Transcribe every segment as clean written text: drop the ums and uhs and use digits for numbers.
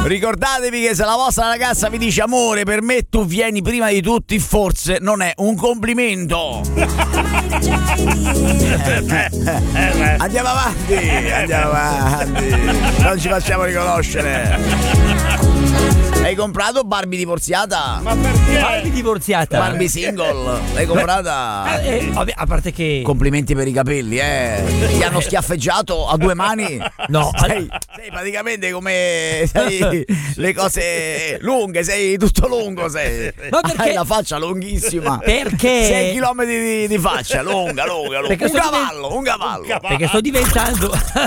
Ricordatevi che se la vostra ragazza vi dice amore, per me tu vieni prima di tutti, forse non è un complimento. Andiamo avanti, non ci facciamo riconoscere. Hai comprato Barbie divorziata? Ma perché? Barbie divorziata. Barbie single? L'hai comprata? Vabbè, a parte che Complimenti per i capelli, Ti hanno schiaffeggiato a due mani? no, Sei praticamente come le cose lunghe, sei tutto lungo, sei. Ma perché? Hai la faccia lunghissima. Perché? 6 chilometri di faccia, lunga. Perché Un cavallo. Perché sto diventando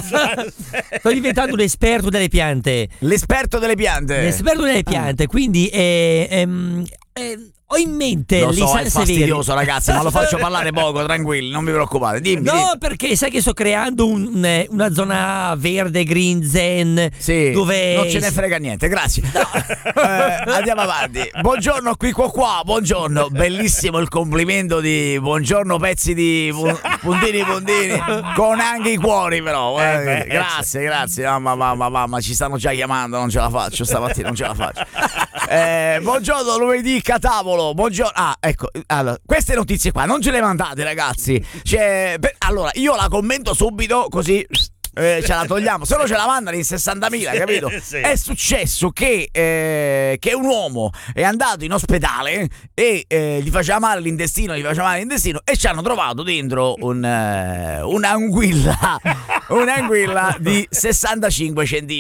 un esperto delle piante. L'esperto delle piante. Quindi ho in mente Lo so, è Severi. fastidioso, ragazzi, ma lo faccio parlare poco, tranquilli, non vi preoccupate. Dimmi. No, perché sai che sto creando una zona verde, green zen, Sì, dove non ce ne frega niente, grazie. Andiamo avanti. Buongiorno, qui qua, buongiorno. Bellissimo il complimento di buongiorno, pezzi di puntini, con anche i cuori però. Grazie. Mamma, ci stanno già chiamando, non ce la faccio stamattina, non ce la faccio. Buongiorno, lunedì Catavolo. Buongiorno. Ecco, allora, queste notizie qua non ce le mandate, ragazzi. Allora, io la commento subito così ce la togliamo. Se no ce la mandano in 60.000, capito? Sì. È successo che un uomo è andato in ospedale e gli faceva male l'intestino e ci hanno trovato dentro un'anguilla di 65 centimetri.